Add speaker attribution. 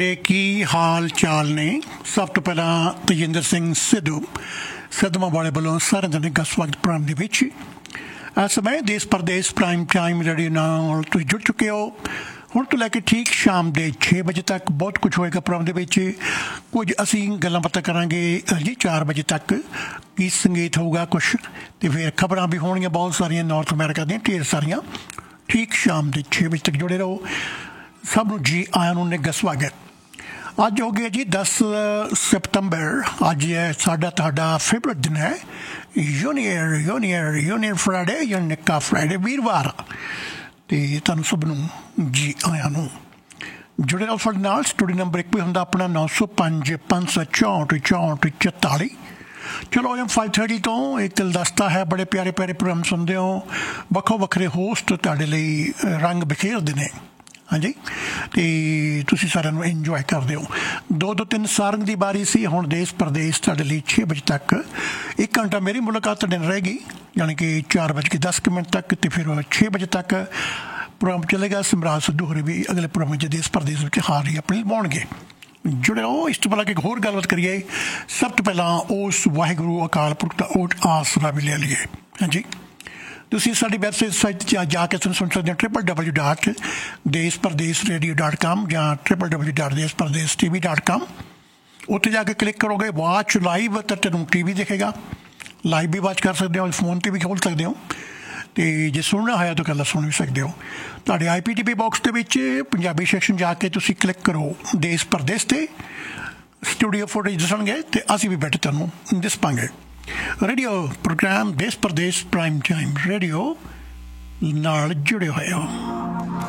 Speaker 1: ਕੀ ਹਾਲ ਚਾਲ ਨੇ। ਸਭ ਤੋਂ ਪਹਿਲਾਂ ਤੇਜਿੰਦਰ ਸਿੰਘ ਸਿੱਧਵਾਂ ਵਾਲੇ ਵੱਲੋਂ ਸਾਰਿਆਂ ਦਾ ਨਿੱਘਾ ਸਵਾਗਤ ਪ੍ਰੋਗਰਾਮ ਦੇ ਵਿੱਚ। ਇਸ ਸਮੇਂ ਦੇਸ਼ ਪ੍ਰਦੇਸ਼ ਪ੍ਰਾਈਮ ਟਾਈਮ ਰੇਡੀਓ ਨਾਲ ਤੁਸੀਂ ਜੁੜ ਚੁੱਕੇ ਹੋ। ਹੁਣ ਤੋਂ ਲੈ ਕੇ ਠੀਕ ਸ਼ਾਮ ਦੇ 6 ਵਜੇ ਤੱਕ ਬਹੁਤ ਕੁਝ ਹੋਏਗਾ ਪ੍ਰੋਗਰਾਮ ਦੇ ਵਿੱਚ। ਕੁਝ ਅਸੀਂ ਗੱਲਾਂ ਬਾਤਾਂ ਕਰਾਂਗੇ ਜੀ 4 ਵਜੇ ਤੱਕ। ਕੀ ਸੰਗੀਤ ਹੋਊਗਾ ਕੁਛ, ਅਤੇ ਫਿਰ ਖਬਰਾਂ ਵੀ ਹੋਣਗੀਆਂ ਬਹੁਤ ਸਾਰੀਆਂ ਨਾਰਥ ਅਮਰੀਕਾ ਦੀਆਂ ਢੇਰ ਸਾਰੀਆਂ। ਠੀਕ ਸ਼ਾਮ ਦੇ 6 ਵਜੇ ਤੱਕ ਜੁੜੇ ਰਹੋ। ਸਭ ਨੂੰ ਜੀ ਆਇਆਂ ਨੂੰ ਨਿੱਘਾ ਸਵਾਗਤ। ਅੱਜ ਹੋ ਗਿਆ ਜੀ 10 ਸਤੰਬਰ। ਅੱਜ ਹੈ ਸਾਡਾ ਤੁਹਾਡਾ ਫੇਵਰਟ ਦਿਨ ਹੈ ਯੂਨੀਅਰ ਫਰਾਈਡੇ ਜਾਂ ਨਿੱਕਾ ਫਰਾਈਡੇ, ਵੀਰਵਾਰ। ਅਤੇ ਤੁਹਾਨੂੰ ਸਭ ਨੂੰ ਜੀ ਆਇਆਂ ਨੂੰ। ਜੁੜੇ ਰਹੋ ਸਾਡੇ ਨਾਲ। ਸਟੂਡੀਓ ਨੰਬਰ 1 ਵੀ ਹੁੰਦਾ ਆਪਣਾ 905 564 64 44। ਚਲੋ ਐਮ 5:30 ਤੋਂ ਇੱਕ ਗੁਲਦਸਤਾ ਹੈ। ਬੜੇ ਪਿਆਰੇ ਪਿਆਰੇ ਪ੍ਰੋਗਰਾਮ ਸੁਣਦੇ ਹੋ। ਵੱਖੋ ਵੱਖਰੇ ਹੋਸਟ ਤੁਹਾਡੇ ਲਈ ਰੰਗ ਬਿਖੇਰਦੇ ਨੇ। ਹਾਂਜੀ, ਅਤੇ ਤੁਸੀਂ ਸਾਰਿਆਂ ਨੂੰ ਇੰਜੋਏ ਕਰਦੇ ਹੋ। 2-3 ਸਾਰੰਗ ਦੀ ਵਾਰੀ ਸੀ। ਹੁਣ ਦੇਸ਼ ਪ੍ਰਦੇਸ਼ ਤੁਹਾਡੇ ਲਈ 6 ਵਜੇ ਤੱਕ 1 ਘੰਟਾ ਮੇਰੀ ਮੁਲਾਕਾਤ ਤੁਹਾਡੇ ਨਾਲ ਰਹੇਗੀ, ਯਾਨੀ ਕਿ 4:10 ਤੱਕ। ਅਤੇ ਫਿਰ 6 ਵਜੇ ਤੱਕ ਪ੍ਰੋਗਰਾਮ ਚੱਲੇਗਾ। ਸਿਮਰਾਜ ਸਿੱਧੂ ਹੋਰੀ ਵੀ ਅਗਲੇ ਪ੍ਰੋਗਰਾਮ ਵਿੱਚ ਦੇਸ਼ ਪ੍ਰਦੇਸ਼ ਵਿੱਚ ਹਾਜ਼ਰੀ ਆਪਣੀ ਲਵਾਉਣਗੇ। ਜੁੜੇ ਰਹੋ। ਇਸ ਤੋਂ ਪਹਿਲਾਂ ਇੱਕ ਹੋਰ ਗੱਲਬਾਤ ਕਰੀਏ। ਸਭ ਤੋਂ ਪਹਿਲਾਂ ਉਸ ਵਾਹਿਗੁਰੂ ਅਕਾਲ ਪੁਰਖ ਦਾ ਓਟ ਆਸਰਾ ਵੀ ਲੈ ਲਈਏ। ਹਾਂਜੀ, ਤੁਸੀਂ ਸਾਡੀ ਵੈਬਸਾਈਟ ਜਾ ਕੇ ਸੁਣ ਸਕਦੇ ਹੋ www.deshpardeesradio.com ਜਾਂ www.deshpardeestv.com। ਉੱਥੇ ਜਾ ਕੇ ਕਲਿੱਕ ਕਰੋਗੇ ਵਾਚ ਲਾਈਵ, ਤਾਂ ਤੈਨੂੰ TV ਦਿਖੇਗਾ। ਲਾਈਵ ਵੀ ਵਾਚ ਕਰ ਸਕਦੇ ਹੋ, ਫੋਨ 'ਤੇ ਵੀ ਖੋਲ੍ਹ ਸਕਦੇ ਹੋ। ਅਤੇ ਜੇ ਸੁਣਨਾ ਹੋਇਆ ਤਾਂ ਗੱਲਾਂ ਸੁਣ ਵੀ ਸਕਦੇ ਹੋ। ਤੁਹਾਡੇ IPTV ਬਾਕਸ ਦੇ ਵਿੱਚ ਪੰਜਾਬੀ ਸੈਕਸ਼ਨ ਜਾ ਕੇ ਤੁਸੀਂ ਕਲਿੱਕ ਕਰੋ ਦੇਸ਼ ਪ੍ਰਦੇਸ਼ 'ਤੇ। ਸਟੂਡੀਓ ਫੁਟੇਜ ਦਿਸਣਗੇ ਅਤੇ ਅਸੀਂ ਵੀ ਬੈਠੇ ਤੁਹਾਨੂੰ ਦਿਸ ਪਾਂਗੇ। ਰੇਡੀਓ ਪ੍ਰੋਗਰਾਮ ਦੇਸ਼ ਪ੍ਰਦੇਸ਼ ਪ੍ਰਾਈਮ ਟਾਈਮ ਰੇਡੀਓ ਨਾਲ ਜੁੜੇ ਹੋਏ ਹੋ।